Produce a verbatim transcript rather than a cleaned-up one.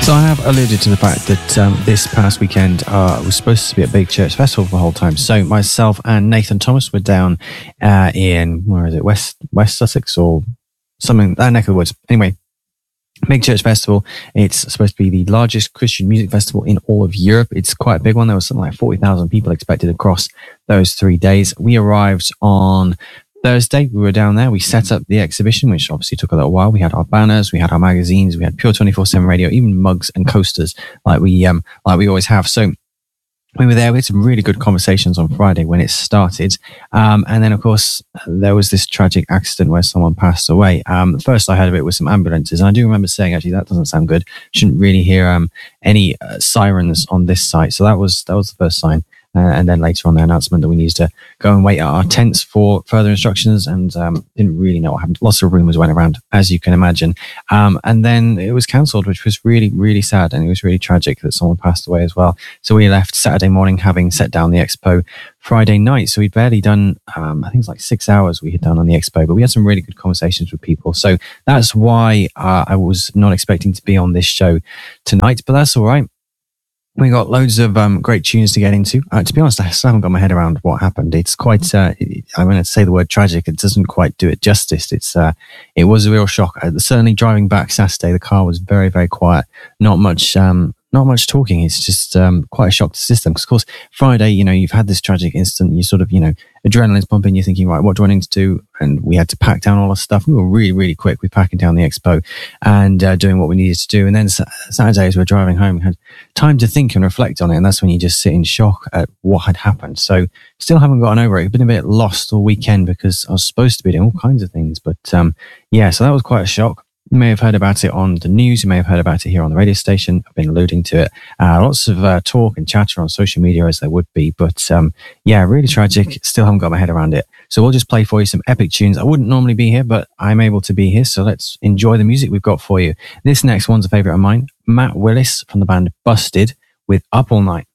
So I have alluded to the fact that um, this past weekend uh, was supposed to be a big church festival for the whole time. So myself and Nathan Thomas were down uh, in, where is it, West West Sussex or something, that neck of the woods. Anyway, big church festival. It's supposed to be the largest Christian music festival in all of Europe. It's quite a big one. There was something like forty thousand people expected across those three days. We arrived on Thursday. We were down there. We set up the exhibition, which obviously took a little while. We had our banners, we had our magazines, we had Pure twenty-four seven radio, even mugs and coasters like we um like we always have. So we were there. We had some really good conversations on Friday when it started. Um, and then, of course, there was this tragic accident where someone passed away. Um, first I heard of it with some ambulances. And I do remember saying, actually, that doesn't sound good. Shouldn't really hear um, any uh, sirens on this site. So that was that was the first sign. Uh, and then later on, the announcement that we needed to go and wait at our tents for further instructions, and um, didn't really know what happened. Lots of rumours went around, as you can imagine. Um, and then it was cancelled, which was really, really sad. And it was really tragic that someone passed away as well. So we left Saturday morning, having set down the expo Friday night. So we'd barely done, um, I think it was like six hours we had done on the expo, but we had some really good conversations with people. So that's why uh, I was not expecting to be on this show tonight, but that's all right. We got loads of um, great tunes to get into. Uh, to be honest, I still haven't got my head around what happened. It's quite, uh, it, I'm going to say the word tragic. It doesn't quite do it justice. It's, uh, it was a real shock. Uh, certainly driving back Saturday, the car was very, very quiet. Not much, um, not much talking. It's just um, quite a shock to the system. Because of course, Friday, you know, you've had this tragic incident. You sort of, you know, adrenaline's pumping. You're thinking, right, what do I need to do? And we had to pack down all our stuff. We were really, really quick with packing down the expo and uh, doing what we needed to do. And then Saturday, as we were driving home, we had time to think and reflect on it. And that's when you just sit in shock at what had happened. So still haven't gotten over it. I've been a bit lost all weekend because I was supposed to be doing all kinds of things. But um, yeah, so that was quite a shock. You may have heard about it on the news. You may have heard about it here on the radio station. I've been alluding to it. Uh, lots of uh, talk and chatter on social media, as there would be. But um, yeah, really tragic. Still haven't got my head around it. So we'll just play for you some epic tunes. I wouldn't normally be here, but I'm able to be here. So let's enjoy the music we've got for you. This next one's a favourite of mine. Matt Willis from the band Busted with Up All Night.